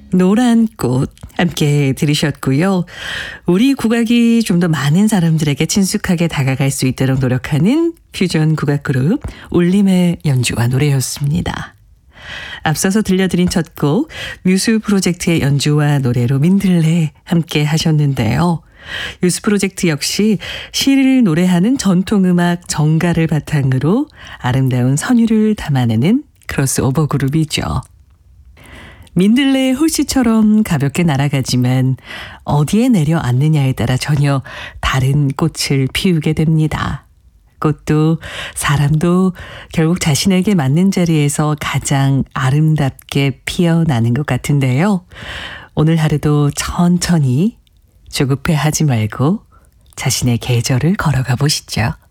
노란 꽃 함께 들으셨고요. 우리 국악이 좀 더 많은 사람들에게 친숙하게 다가갈 수 있도록 노력하는 퓨전 국악 그룹 울림의 연주와 노래였습니다. 앞서서 들려드린 첫 곡 뮤스 프로젝트의 연주와 노래로 민들레 함께 하셨는데요. 뮤스 프로젝트 역시 시를 노래하는 전통음악 정가를 바탕으로 아름다운 선율을 담아내는 크로스오버 그룹이죠. 민들레의 홀씨처럼 가볍게 날아가지만 어디에 내려앉느냐에 따라 전혀 다른 꽃을 피우게 됩니다. 꽃도 사람도 결국 자신에게 맞는 자리에서 가장 아름답게 피어나는 것 같은데요. 오늘 하루도 천천히 조급해하지 말고 자신의 계절을 걸어가 보시죠.